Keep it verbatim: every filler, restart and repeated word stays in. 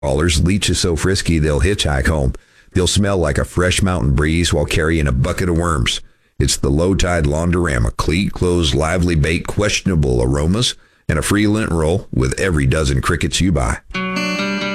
Ballers, Leach is so frisky they'll hitchhike home. They'll smell like a fresh mountain breeze while carrying a bucket of worms. It's the Low Tide Laundorama. Cleat, clothes, lively bait, questionable aromas, and a free lint roll with every dozen crickets you buy.